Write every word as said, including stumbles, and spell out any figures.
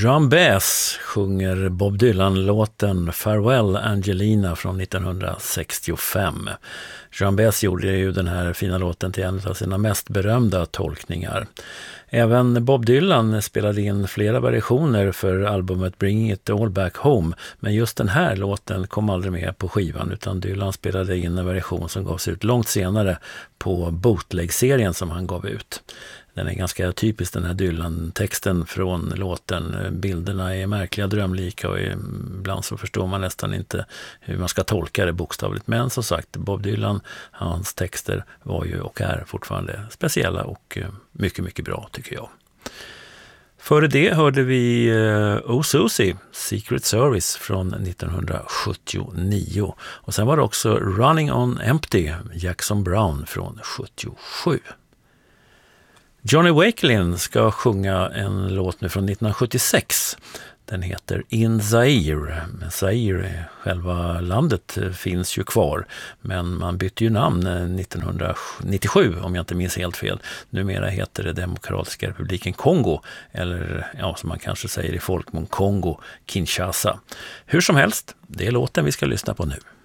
Joan Baez sjunger Bob Dylan-låten Farewell Angelina från nittonhundrasextiofem. Joan Baez gjorde ju den här fina låten till en av sina mest berömda tolkningar. Även Bob Dylan spelade in flera versioner för albumet Bring It All Back Home, men just den här låten kom aldrig med på skivan, utan Dylan spelade in en version som gavs ut långt senare på bootleg-serien som han gav ut. Den är ganska typisk, den här Dylan-texten från låten. Bilderna är märkliga, drömlika och ibland så förstår man nästan inte hur man ska tolka det bokstavligt. Men som sagt, Bob Dylan, hans texter var ju och är fortfarande speciella och mycket, mycket bra tycker jag. Före det hörde vi Oh Susie, Secret Service från nittonhundrasjuttionio. Och sen var det också Running on Empty, Jackson Browne från sjuttiosju. Johnny Wakelin ska sjunga en låt nu från nittonhundrasjuttiosex. Den heter In Zaire. Men Zaire, själva landet, finns ju kvar. Men man bytte ju namn nittonhundranittiosju om jag inte minns helt fel. Numera heter det Demokratiska republiken Kongo. Eller ja, som man kanske säger i folkmun, Kongo, Kinshasa. Hur som helst, det är låten vi ska lyssna på nu.